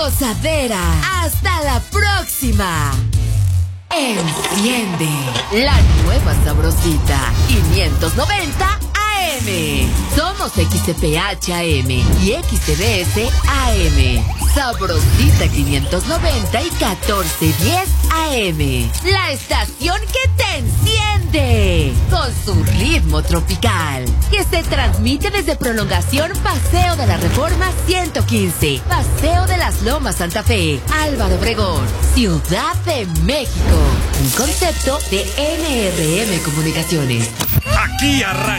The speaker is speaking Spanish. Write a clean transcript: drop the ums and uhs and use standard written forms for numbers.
gozadera. Hasta la próxima. Enciende la nueva sabrosita 590 AM. Somos XCPH-AM y XCBS AM. Sabrosita 590 y 1410 AM. La estación que te enciende con su ritmo tropical. Que se transmite desde Prolongación Paseo de la Reforma 115. Paseo de las Lomas Santa Fe. Álvaro Obregón, Ciudad de México. Un concepto de NRM Comunicaciones. Aquí arranca